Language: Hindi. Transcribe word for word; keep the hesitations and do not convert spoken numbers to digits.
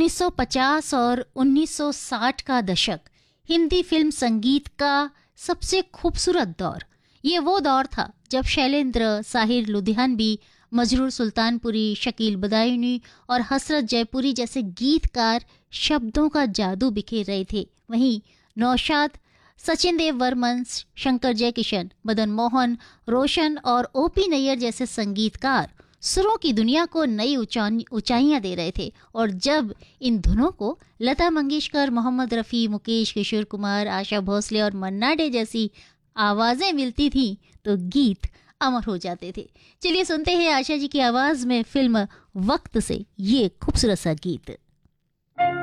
उन्नीस सौ पचास और उन्नीस सौ साठ का दशक हिंदी फिल्म संगीत का सबसे खूबसूरत दौर। ये वो दौर था जब शैलेंद्र, साहिर लुधियानवी, मजरूर सुल्तानपुरी, शकील बदायूनी और हसरत जयपुरी जैसे गीतकार शब्दों का जादू बिखेर रहे थे। वहीं नौशाद, सचिन देव वर्मन, शंकर जयकिशन, मदन मोहन, रोशन और ओपी नैयर जैसे संगीतकार सुरों की दुनिया को नई ऊंचाइयां दे रहे थे। और जब इन धुनों को लता मंगेशकर, मोहम्मद रफ़ी, मुकेश, किशोर कुमार, आशा भोसले और मन्ना डे जैसी आवाजें मिलती थीं तो गीत अमर हो जाते थे। चलिए सुनते हैं आशा जी की आवाज में फिल्म वक्त से ये खूबसूरत सा गीत।